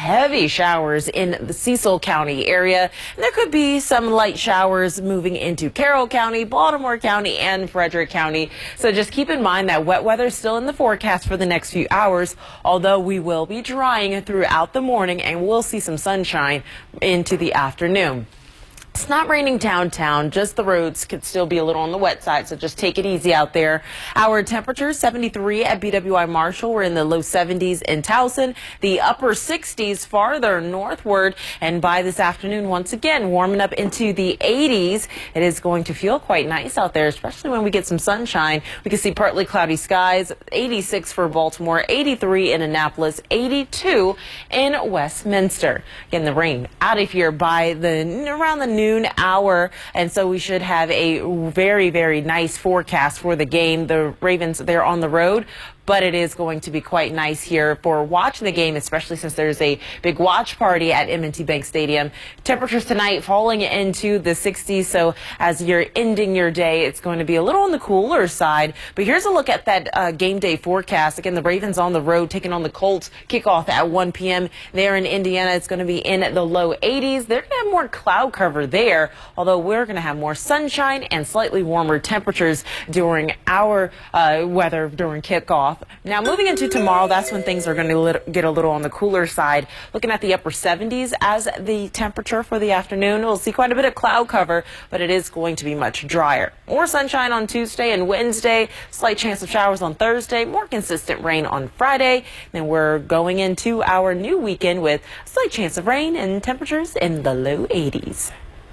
heavy showers in the Cecil County area. And there could be some light showers moving into Carroll County, Baltimore County, and Frederick County. So just keep in mind that wet weather is still in the forecast for the next few hours, although we will be drying throughout the morning and we'll see some sunshine into the afternoon. It's not raining downtown, just the roads could still be a little on the wet side, so just take it easy out there. Our temperature 73 at BWI Marshall. We're in the low 70s in Towson, the upper 60s farther northward, and by this afternoon, once again, warming up into the 80s. It is going to feel quite nice out there, especially when we get some sunshine. We can see partly cloudy skies, 86 for Baltimore, 83 in Annapolis, 82 in Westminster. Again, the rain out of here by around the noon hour, and so we should have a very, very nice forecast for the game. The Ravens, they're on the road, but it is going to be quite nice here for watching the game, especially since there's a big watch party at M&T Bank Stadium. Temperatures tonight falling into the 60s, so as you're ending your day, it's going to be a little on the cooler side. But here's a look at that game day forecast. Again, the Ravens on the road taking on the Colts. Kickoff at 1 p.m. there in Indiana. It's going to be in the low 80s. They're going to have more cloud cover there, although we're going to have more sunshine and slightly warmer temperatures during our weather during kickoff. Now, moving into tomorrow, that's when things are going to get a little on the cooler side. Looking at the upper 70s as the temperature for the afternoon. We'll see quite a bit of cloud cover, but it is going to be much drier. More sunshine on Tuesday and Wednesday. Slight chance of showers on Thursday. More consistent rain on Friday. Then we're going into our new weekend with a slight chance of rain and temperatures in the low 80s.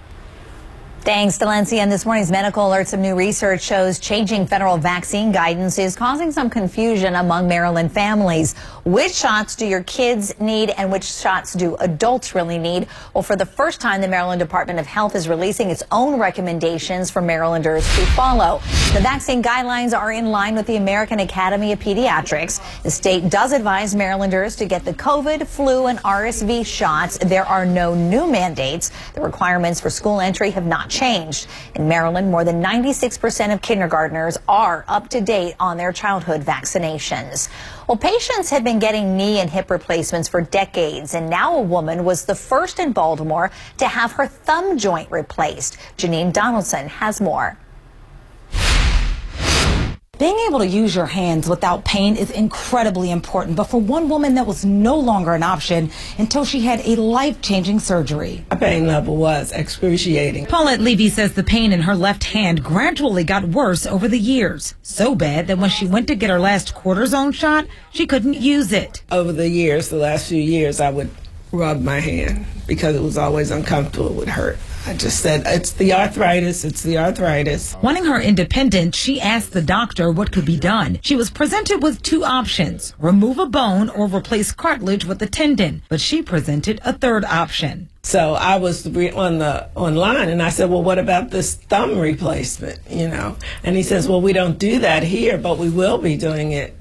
Thanks, Delancey. And this morning's medical alert, some new research shows changing federal vaccine guidance is causing some confusion among Maryland families. Which shots do your kids need and which shots do adults really need? Well, for the first time, the Maryland Department of Health is releasing its own recommendations for Marylanders to follow. The vaccine guidelines are in line with the American Academy of Pediatrics. The state does advise Marylanders to get the COVID, flu, and RSV shots. There are no new mandates. The requirements for school entry have not changed. In Maryland, more than 96% of kindergartners are up to date on their childhood vaccinations. Well, patients have been getting knee and hip replacements for decades, and now a woman was the first in Baltimore to have her thumb joint replaced. Janine Donaldson has more. Being able to use your hands without pain is incredibly important, but for one woman that was no longer an option until she had a life-changing surgery. My pain level was excruciating. Paulette Levy says the pain in her left hand gradually got worse over the years, so bad that when she went to get her last cortisone shot, she couldn't use it. Over the years, the last few years, I would rub my hand because it was always uncomfortable. It would hurt. I just said, it's the arthritis, it's the arthritis. Wanting her independent, she asked the doctor what could be done. She was presented with two options, remove a bone or replace cartilage with a tendon, but she presented a third option. So I was online and I said, well, what about this thumb replacement, And he says, well, we don't do that here, but we will be doing it,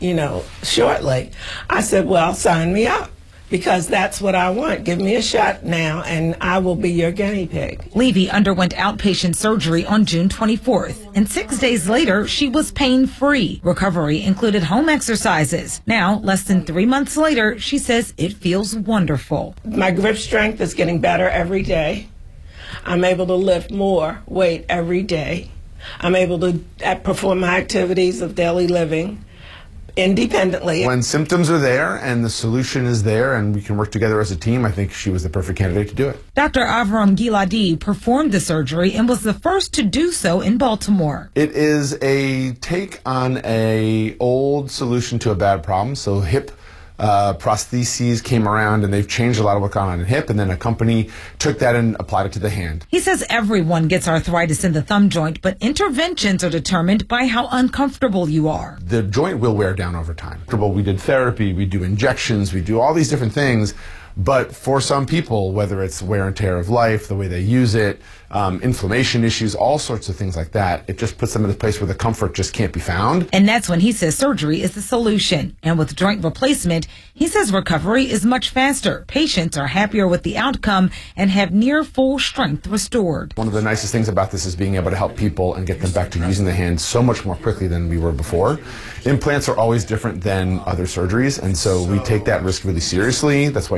shortly. I said, well, sign me up. Because that's what I want. Give me a shot now, and I will be your guinea pig. Levy underwent outpatient surgery on June 24th, and 6 days later, she was pain-free. Recovery included home exercises. Now, less than 3 months later, she says it feels wonderful. My grip strength is getting better every day. I'm able to lift more weight every day. I'm able to perform my activities of daily living independently. When symptoms are there and the solution is there and we can work together as a team, I think she was the perfect candidate to do it. Dr. Avram Giladi performed the surgery and was the first to do so in Baltimore. It is a take on an old solution to a bad problem. So hip prostheses came around and they've changed a lot of what's gone on in hip, and then a company took that and applied it to the hand. He says everyone gets arthritis in the thumb joint, but interventions are determined by how uncomfortable you are. The joint will wear down over time. We did therapy, we do injections, we do all these different things. But for some people, whether it's wear and tear of life, the way they use it, inflammation issues, all sorts of things like that, it just puts them in a place where the comfort just can't be found. And that's when he says surgery is the solution. And with joint replacement, he says recovery is much faster. Patients are happier with the outcome and have near full strength restored. One of the nicest things about this is being able to help people and get them back to using the hand so much more quickly than we were before. Implants are always different than other surgeries, and so we take that risk really seriously. That's why